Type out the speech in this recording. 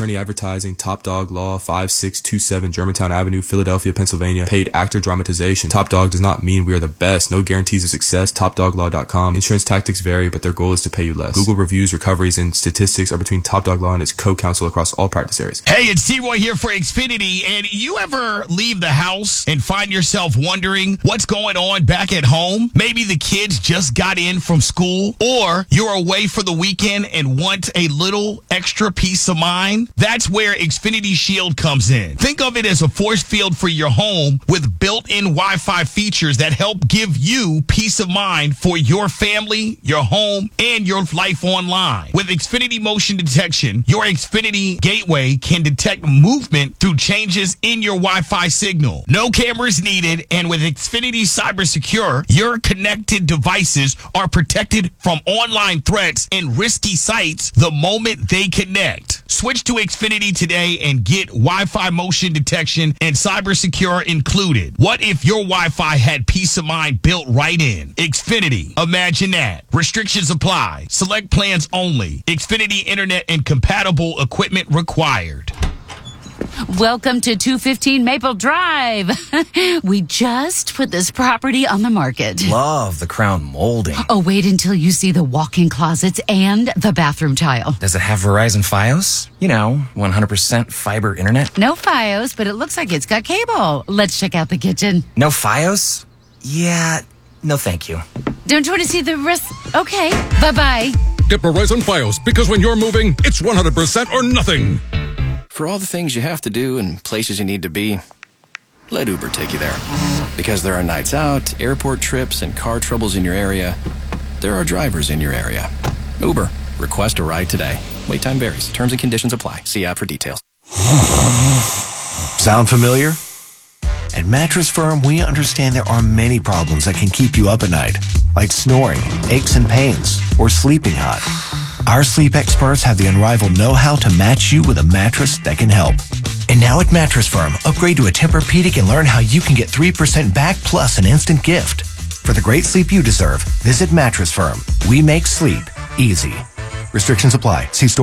attorney advertising, Top Dog Law, 5627 Germantown Avenue, Philadelphia, Pennsylvania. Paid actor dramatization. Top Dog does not mean we are the best. No guarantees of success. TopDogLaw.com. Insurance tactics vary, but their goal is to pay you less. Google reviews, recoveries, and statistics are between Top Dog Law and its co-counsel across all practice areas. Hey, it's T-Roy here for Xfinity, and you ever leave the house and find yourself wondering what's going on back at home? Maybe the kids just got in from school, or you're away for the weekend and want a little extra peace of mind? That's where Xfinity Shield comes in. Think of it as a force field for your home with built-in Wi-Fi features that help give you peace of mind for your family, your home, and your life online. With Xfinity Motion Detection, your Xfinity gateway can detect movement through changes in your Wi-Fi signal. No cameras needed, and with Xfinity Cyber Secure, your connected devices are protected from online threats and risky sites the moment they connect. Switch to Xfinity today and get Wi-Fi motion detection and Cyber Secure included. What if your Wi-Fi had peace of mind built right in? Xfinity. Imagine that. Restrictions apply. Select plans only. Xfinity Internet and compatible equipment required. Welcome to 215 Maple Drive. We just put this property on the market. Love the crown molding. Oh, wait until you see the walk-in closets and the bathroom tile. Does it have Verizon Fios? 100% fiber internet? No Fios, but it looks like it's got cable. Let's check out the kitchen. No Fios? Yeah, no thank you. Don't you want to see the rest? Okay, bye-bye. Get Verizon Fios, because when you're moving, it's 100% or nothing. For all the things you have to do and places you need to be, let Uber take you there. Because there are nights out, airport trips, and car troubles in your area, there are drivers in your area. Uber. Request a ride today. Wait time varies. Terms and conditions apply. See app for details. Sound familiar? At Mattress Firm, we understand there are many problems that can keep you up at night, like snoring, aches and pains, or sleeping hot. Our sleep experts have the unrivaled know-how to match you with a mattress that can help. And now at Mattress Firm, upgrade to a Tempur-Pedic and learn how you can get 3% back plus an instant gift. For the great sleep you deserve, visit Mattress Firm. We make sleep easy. Restrictions apply. See store.